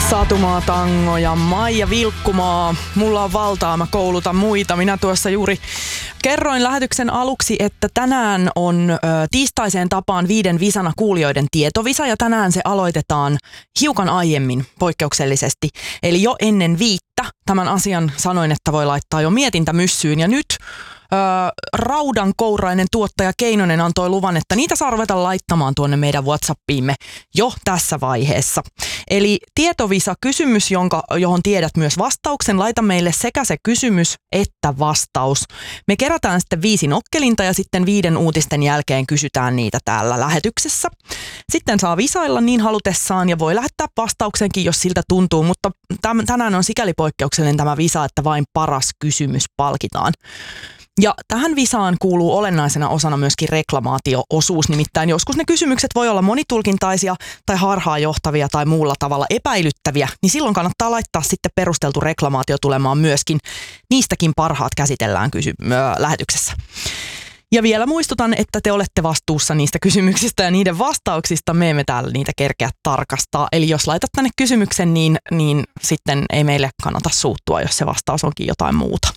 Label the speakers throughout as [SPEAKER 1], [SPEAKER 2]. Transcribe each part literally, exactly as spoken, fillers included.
[SPEAKER 1] Satumaa Tango ja Maija Vilkkumaa. Mulla on valtaa, mä koulutan muita. Minä tuossa juuri kerroin lähetyksen aluksi, että tänään on ö, tiistaiseen tapaan viiden visana kuulijoiden tietovisa ja tänään se aloitetaan hiukan aiemmin poikkeuksellisesti. Eli jo ennen viittä tämän asian sanoin, että voi laittaa jo mietintämyssyyn ja nyt Öö, raudankourainen tuottaja Keinonen antoi luvan, että niitä saa ruveta laittamaan tuonne meidän WhatsAppiimme jo tässä vaiheessa. Eli tietovisa kysymys, jonka, johon tiedät myös vastauksen. Laita meille sekä se kysymys että vastaus. Me kerätään sitten viisi nokkelinta ja sitten viiden uutisten jälkeen kysytään niitä täällä lähetyksessä. Sitten saa visailla niin halutessaan ja voi lähettää vastauksenkin, jos siltä tuntuu, mutta täm, tänään on sikäli poikkeuksellinen tämä visa, että vain paras kysymys palkitaan. Ja tähän visaan kuuluu olennaisena osana myöskin reklamaatio-osuus, nimittäin joskus ne kysymykset voi olla monitulkintaisia tai harhaanjohtavia tai muulla tavalla epäilyttäviä, niin silloin kannattaa laittaa sitten perusteltu reklamaatio tulemaan myöskin. Niistäkin parhaat käsitellään kysy- äh, lähetyksessä. Ja vielä muistutan, että te olette vastuussa niistä kysymyksistä ja niiden vastauksista. Me emme täällä niitä kerkeä tarkastaa. Eli jos laitat tänne kysymyksen, niin, niin sitten ei meille kannata suuttua, jos se vastaus onkin jotain muuta.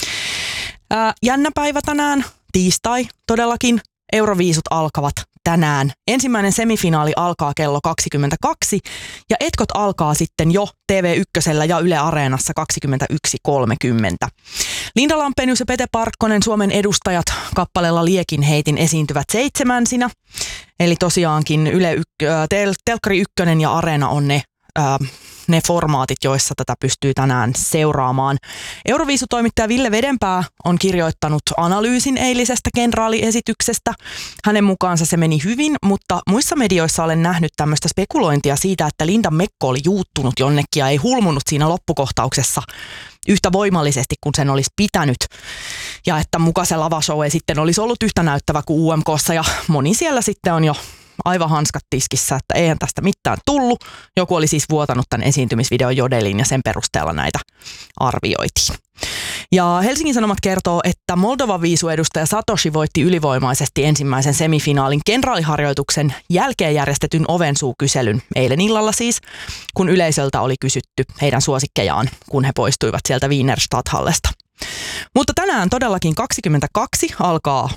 [SPEAKER 1] Ää, jännä päivä tänään, tiistai todellakin. Euroviisut alkavat tänään. Ensimmäinen semifinaali alkaa kello kaksikymmentäkaksi ja etkot alkaa sitten jo T V yksi ja Yle Areenassa kaksikymmentäyksi kolmekymmentä. Linda Lampenius ja Pete Parkkonen, Suomen edustajat, kappaleella Liekin heitin esiintyvät seitsemänsinä. Eli tosiaankin Yle yk- tel- Telkkari ykkönen ja Areena on ne ää, ne formaatit, joissa tätä pystyy tänään seuraamaan. Euroviisutoimittaja Ville Vedenpää on kirjoittanut analyysin eilisestä kenraaliesityksestä. Hänen mukaansa se meni hyvin, mutta muissa medioissa olen nähnyt tämmöistä spekulointia siitä, että Linda Mekko oli juuttunut jonnekin ja ei hulmunut siinä loppukohtauksessa yhtä voimallisesti kuin sen olisi pitänyt. Ja että muka se lavashow ei sitten olisi ollut yhtä näyttävä kuin U M K:ssa ja moni siellä sitten on jo aivan hanskat tiskissä, että eihän tästä mitään tullut. Joku oli siis vuotanut tämän esiintymisvideon Jodeliin ja sen perusteella näitä arvioitiin. Ja Helsingin Sanomat kertoo, että Moldovan viisuedustaja Satoshi voitti ylivoimaisesti ensimmäisen semifinaalin kenraaliharjoituksen jälkeen järjestetyn ovensuukyselyn eilen illalla siis, kun yleisöltä oli kysytty heidän suosikkejaan, kun he poistuivat sieltä Wiener Stadthallesta. Mutta tänään todellakin kaksikymmentäkaksi alkaa